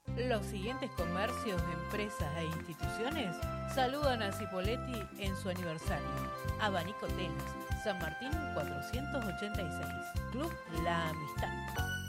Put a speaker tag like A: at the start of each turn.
A: Los siguientes comercios, empresas e instituciones saludan a Cipolletti en su aniversario. Abanico Telas, San Martín 486. Club La Amistad.